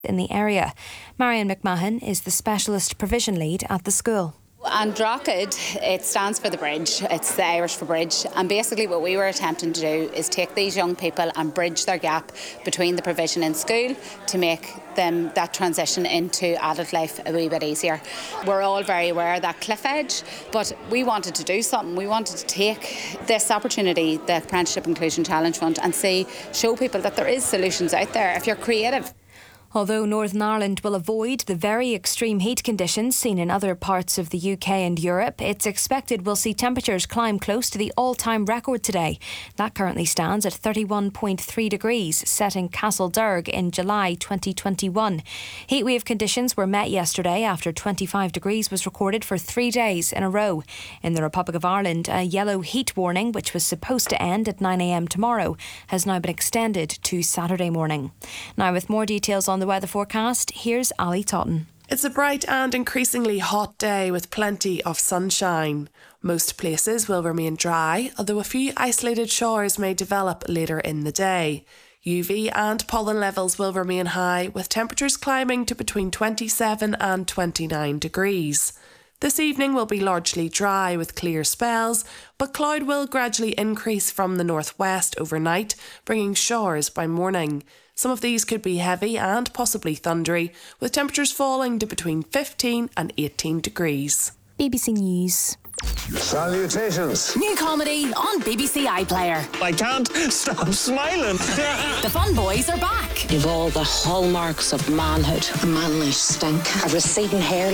in the area. Marion McMahon is the specialist provision lead at the school. And Drogheda, it stands for the bridge. It's the Irish for bridge. And basically what we were attempting to do is take these young people and bridge their gap between the provision in school to make them that transition into adult life a wee bit easier. We're all very aware of that cliff edge, but we wanted to do something. We wanted to take this opportunity, the Apprenticeship Inclusion Challenge Fund, and show people that there is solutions out there if you're creative. Although Northern Ireland will avoid the very extreme heat conditions seen in other parts of the UK and Europe, it's expected we'll see temperatures climb close to the all-time record today. That currently stands at 31.3 degrees, set in Castlederg in July 2021. Heatwave conditions were met yesterday after 25 degrees was recorded for 3 days in a row. In the Republic of Ireland, a yellow heat warning, which was supposed to end at 9 a.m. tomorrow, has now been extended to Saturday morning. Now, with more details on the weather forecast, here's Ali Totten. It's a bright and increasingly hot day with plenty of sunshine. Most places will remain dry, although a few isolated showers may develop later in the day. UV and pollen levels will remain high, with temperatures climbing to between 27 and 29 degrees. This evening will be largely dry with clear spells, but cloud will gradually increase from the northwest overnight, bringing showers by morning. Some of these could be heavy and possibly thundery, with temperatures falling to between 15 and 18 degrees. BBC News. Salutations. New comedy on BBC iPlayer. I can't stop smiling. The Fun Boys are back. You've all the hallmarks of manhood. A manly stink. A receding hair